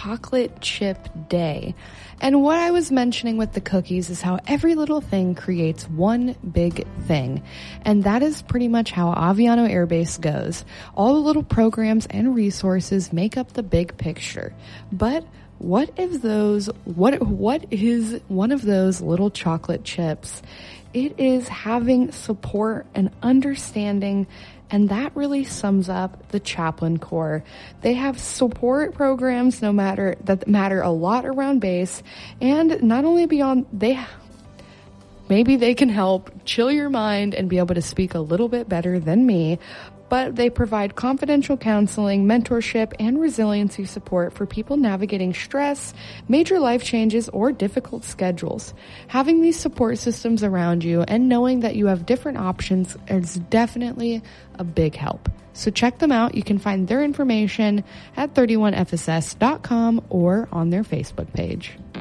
chocolate chip day. And what I was mentioning with the cookies is how every little thing creates one big thing. And that is pretty much how Aviano Air Base goes. All the little programs and resources make up the big picture. But what is one of those little chocolate chips? It is having support and understanding, and that really sums up the Chaplain Corps. They have support programs that matter a lot around base, and not only beyond, maybe they can help chill your mind and be able to speak a little bit better than me, but they provide confidential counseling, mentorship, and resiliency support for people navigating stress, major life changes, or difficult schedules. Having these support systems around you and knowing that you have different options is definitely a big help. So check them out. You can find their information at 31fss.com or on their Facebook page.